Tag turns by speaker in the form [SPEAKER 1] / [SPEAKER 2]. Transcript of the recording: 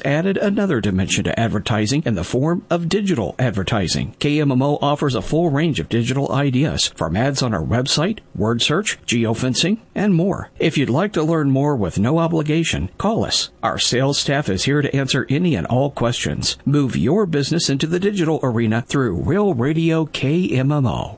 [SPEAKER 1] added another dimension to advertising in the form of digital advertising. KMMO offers a full range of digital ideas, from ads on our website, word search, geofencing, and more. If you'd like to learn more with no obligation, call us. Our sales staff is here to answer any and all questions. Move your business into the digital arena through Real Radio KMMO.